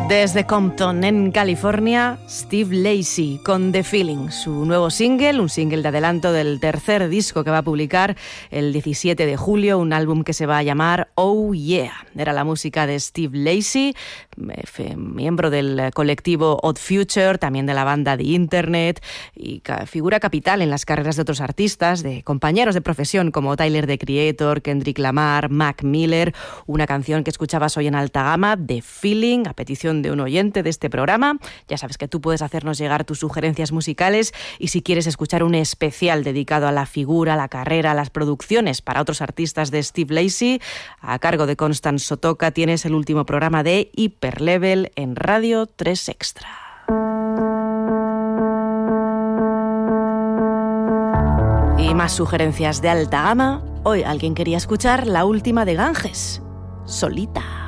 Desde Compton, en California, Steve Lacy con The Feeling, su nuevo single, un single de adelanto del tercer disco que va a publicar el 17 de julio, un álbum que se va a llamar Oh Yeah. Era la música de Steve Lacy, miembro del colectivo Odd Future, también de la banda The Internet, y figura capital en las carreras de otros artistas, de compañeros de profesión como Tyler, The Creator, Kendrick Lamar, Mac Miller. Una canción que escuchabas hoy en Alta Gama, The Feeling, a petición de un oyente de este programa. Ya sabes que tú puedes hacernos llegar tus sugerencias musicales, y si quieres escuchar un especial dedicado a la figura, a la carrera, a las producciones para otros artistas de Steve Lacy, a cargo de Constance Sotoca, tienes el último programa de Hyperlevel en Radio 3 Extra. Y más sugerencias de alta gama. Hoy alguien quería escuchar la última de Ganges, Solita.